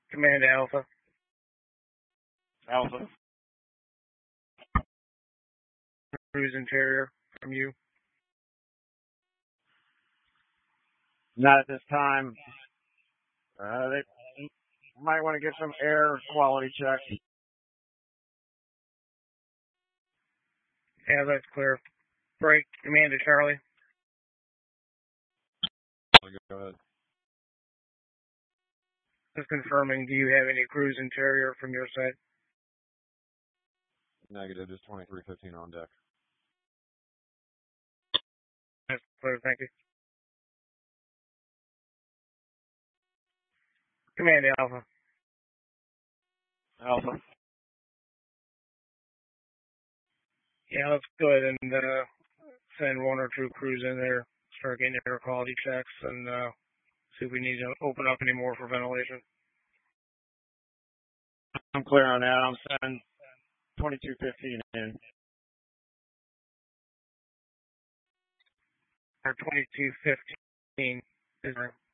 Command Alpha. Alpha. Cruise interior from you. Not at this time. They might want to get some air quality checks. Yeah, that's clear. Break. Command to Charlie. Go ahead. Just confirming, do you have any cruise interior from your side? Negative, just 2315 on deck. That's clear, thank you. Command Alpha. Alpha. Yeah, let's go ahead and send one or two crews in there, start getting air quality checks, and see if we need to open up any more for ventilation. I'm clear on that. I'm sending 2215 in. Or 2215 is there.